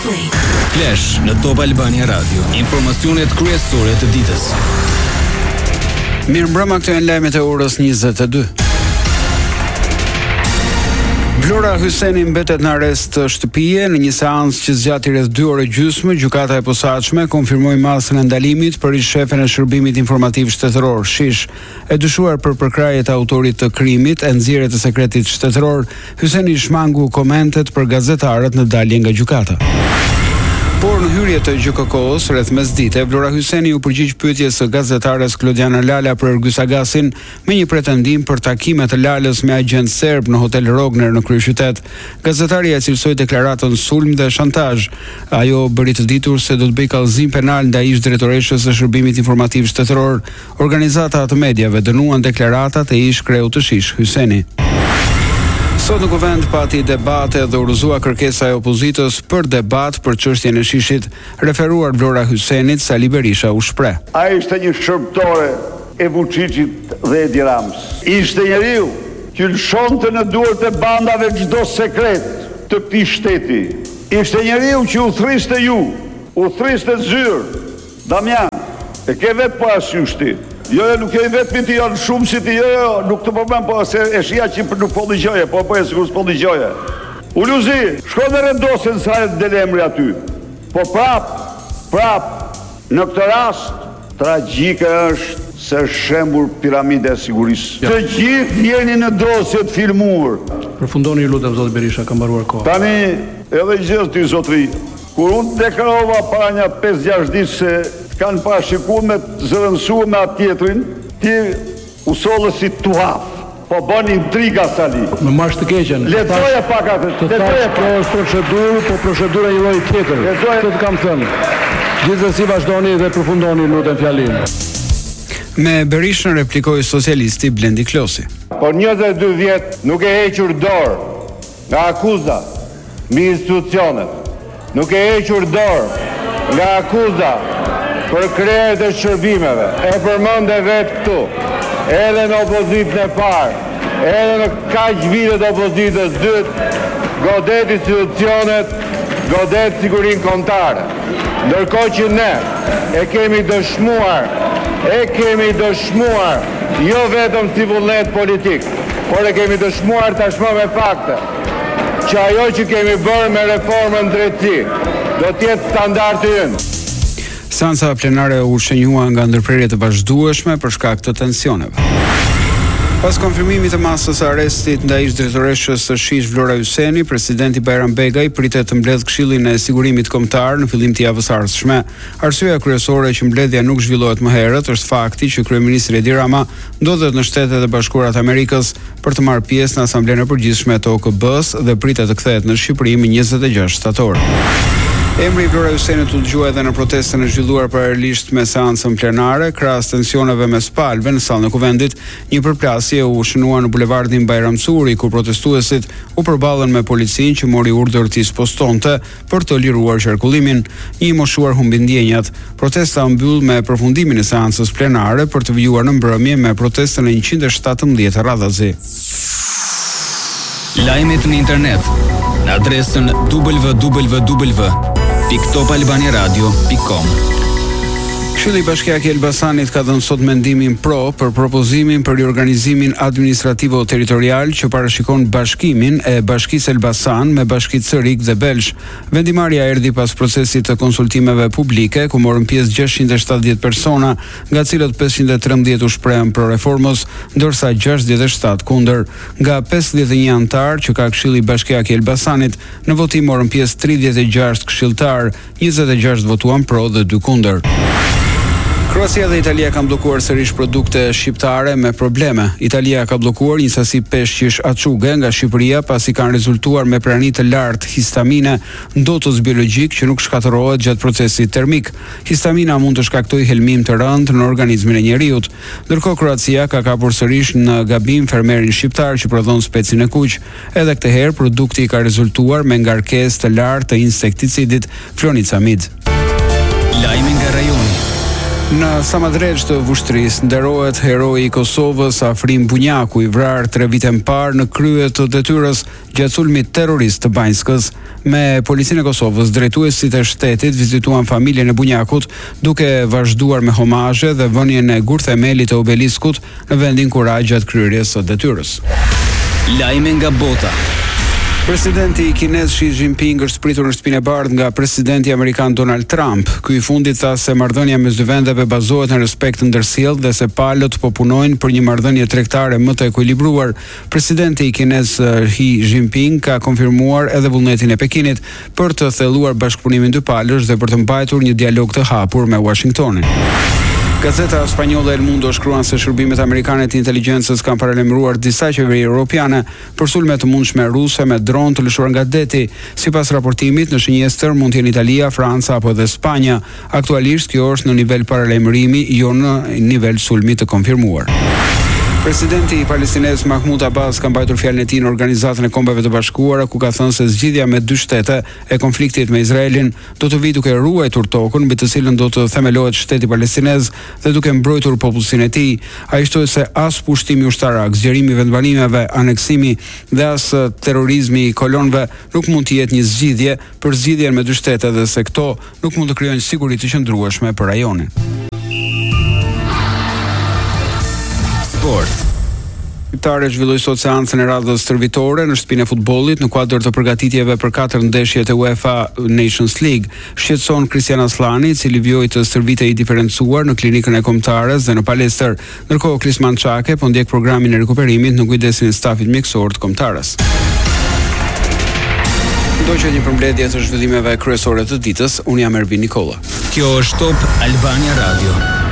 Flash në Top Albania Radio. Informacionet kryesore të ditës. Mirëmbrëma, këto janë lajmet e orës 22. Vlora Hyseni mbetet në arrest shtëpie në një seancë që zgjati rreth 2 orë gjysmë. Gjykata e posaçme konfirmoi masën e ndalimit për ish-shefen e Shërbimit Informativ Shtetëror, Shish, e dyshuar për përkrahje të autorit të krimit e nxjerrje të sekretit shtetëror. Hyseni shmangu komentet për gazetarët në dalje nga gjykata. Por në hyrje të GKK-s rreth mesdite, Vlora Hyseni u përgjigj pyetjes së gazetares Klodiana Lala për Ergysagasin me një pretendim për takime të Lalës me agent serb në Hotel Rogner në kryeqytet. Gazetaria cilësoi deklaratën sulm dhe shantazh. Ajo bëri të ditur se do të bëjë kallëzim penal ndaj ish-drejtoreshës së Shërbimit Informativ Shtetëror. Organizata të mediave dënuan deklaratat e ish-kreut të Shish, Hyseni. Sot në kuvend pati debate dhe urëzua kërkesa e opozitës për debat për çështjen e Shishit. Referuar Vlora Hysenit, Sali Berisha u shpreh. Ai ishte një shërbëtore e Vučićit dhe Edi Ramës. Ishte njeriu që lëshonte në duart e bandave çdo sekret të këtij shteti. Ishte njeriu që u thriste ju, u thriste zyrë. Damian, e ke vetë po asysh ti. Jo, nuk e vetëm ti janë shumë si ti, jo, nuk të problem, po se e shija që nuk po dëgjoje, po e sikur s'po dëgjoje. Uluzi, shko dhe rendosën sa e delemri aty. Po prap, në këtë rast, tragjike është se shembur piramide e sigurisë. Të gjithë jeni në dosjet filmuar. Përfundoni lutem zot Berisha, ka mbaruar koha. Tani, edhe gjithë ty zotri, kur unë deklarova para një 5-6 ditë se kanë parashikuar me zërënsuar me atë tjetrin, ti usollë si tuhaf, po bën intriga Sali. Më marrësh të keqen. Lexoja pak atë. Lexoja kjo është procedurë, po procedura një lloj tjetër. Këtë të kam thënë. Gjithsesi vazhdoni dhe përfundoni lutem fjalinë. Me Berishën replikoi socialisti Blendi Klosi. Por 22 vjet nuk e hequr dorë nga akuza mbi institucionet. Nuk e hequr dorë nga akuza për krerët e shërbimeve, e përmënde vetë këtu, edhe në opozitën e parë, edhe në kaq vitet opozitës dytë, godet institucionet, godet sigurin kontare. Ndërkohë që ne e kemi dëshmuar, jo vetëm si vullnet politik, por e kemi dëshmuar tashmë me fakte, që ajo që kemi bërë me reformën drejtësi, do t'jetë standardi ynë. Seanca plenare u shënjua nga ndërprerje të vazhdueshme për shkak të tensioneve. Pas konfirmimit të masës së arrestit ndaj ish-drejtoreshës së Shish Vlora Hyseni, presidenti Bajram Begaj pritet të mbledh Këshillin e Sigurimit Kombëtar në fillim të javës ardhshme. Arsyeja kryesore që mbledhja nuk zhvillohet më herët është fakti që kryeministri Edi Rama ndodhet në Shtetet e Bashkuara të Amerikës për të marrë pjesë në Asamblenë e Përgjithshme të OKB-s dhe pritet të kthehet në Shqipëri më 26 shtator. Emri i Vlora Hysenit u dëgjua edhe në protestën e zhvilluar paralelisht me seancën plenare, krahas tensioneve mes palëve në sallën e kuvendit. Një përplasje u shënua në bulevardin Bajram Suri, ku protestuesit u përballën me policinë që mori urdhër t'i spostonte për të liruar qarkullimin. Një i moshuar humbi ndjenjat. Protesta u mbyll me përfundimin e seancës plenare për të vijuar në mbrëmje me protestën e 117 radhazi. Lajmet në internet në adresën www.topalbaniaradio.com. Këshilli Bashkiak i Elbasanit ka dhënë sot mendimin pro për propozimin për riorganizimin administrativo-territorial që parashikon bashkimin e Bashkisë Elbasan me Bashkitë Sërik dhe Belsh. Vendimarrja erdhi pas procesit të konsultimeve publike, ku morën pjesë 670 persona, nga cilët 513 u shprehën pro reformës, ndërsa 67 kundër. Nga 51 antar që ka Këshilli Bashkiak i Elbasanit, në votim morën pjesë 36 këshilltar, 26 votuan pro dhe 2 kundër. Kroacia dhe Italia kanë bllokuar sërish produkte shqiptare me probleme. Italia ka bllokuar një sasi peshqish açuge nga Shqipëria pasi kanë rezultuar me prani të lartë histamine, ndotës biologjik që nuk shkatërrohet gjatë procesit termik. Histamina mund të shkaktojë helmim të rëndë në organizmin e njeriut. Ndërkohë Kroacia ka kapur sërish në gabim fermerin shqiptar që prodhon specin e kuq. Edhe këtë herë produkti ka rezultuar me ngarkesë të lartë të insekticidit flonicamid. Lajmi nga rajoni. Në Samadreq të Vushtrisë nderohet heroi i Kosovës Afrim Bunjaku, i vrarë 3 vite më parë në krye të detyrës gjatë sulmit terrorist të Banjskës. Me policinë e Kosovës, drejtuesit e shtetit vizituan familjen e Bunjakut, duke vazhduar me homazhe dhe vënien e gurthemelit të obeliskut në vendin ku ra gjatë kryerjes së detyrës. Lajme nga bota. Presidenti kinez Xi Jinping është pritur në shtëpinë e bardhë nga presidenti amerikan Donald Trump. Ky i fundit tha se marrëdhënia mes dy vendeve bazohet në respekt të ndërsjellë dhe se palët po punojnë për një marrëdhënie tregtare më të ekuilibruar. Presidenti kinez Xi Jinping ka konfirmuar edhe vullnetin e Pekinit për të thelluar bashkëpunimin dy palësh dhe për të mbajtur një dialog të hapur me Washingtonin. Gazeta spanjolle El Mundo shkruan se shërbimet amerikane të inteligjencës kanë paralajmëruar disa qeveri europiane për sulme të mundshme ruse me dron të lëshuar nga deti. Sipas raportimit, në shënjestër mund të jenë Italia, Franca apo edhe Spanja. Aktualisht kjo është në nivel paralajmërimi, jo në nivel sulmi të konfirmuar. Presidenti palestinez Mahmoud Abbas ka mbajtur fjalën e tij në Organizatën e Kombeve të Bashkuara, ku ka thënë se zgjidhja me dy shtete e konfliktit me Izraelin do të vijë duke ruajtur tokën mbi të cilën do të themelohet shteti palestinez dhe duke mbrojtur popullsinë e tij. Ai shtoi se as pushtimi ushtarak, zgjerimi i vendbanimeve, aneksimi dhe as terrorizmi i kolonëve nuk mund të jetë një zgjidhje për zgjidhjen me dy shtete dhe se këto nuk mund të krijojnë siguri të qëndrueshme për rajonin. Shqiptarët zhvilloi sot seancën e radhës stërvitore në shtëpinë e futbollit në kuadër të përgatitjeve për 4 ndeshjet e UEFA Nations League. Shqetëson Kristian Aslani, i cili vjoi të stërvitej i diferencuar në klinikën e Kombëtares dhe në palestër, ndërkohë Klisman Çake po ndjek programin e rikuperimit në kujdesin e stafit mjekësor të Kombëtares. Do që një përmbledhje të zhvillimeve kryesore të ditës, unë jam Ervin Nikolla. Kjo është Top Albania Radio.